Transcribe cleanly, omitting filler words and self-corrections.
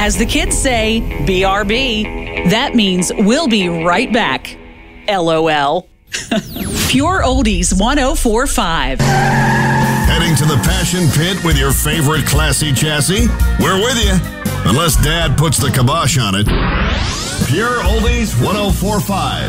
As the kids say, BRB. That means we'll be right back. LOL. Pure Oldies 104.5. Heading to the Passion Pit with your favorite classy chassis? We're with you. Unless Dad puts the kibosh on it. Pure Oldies 104.5.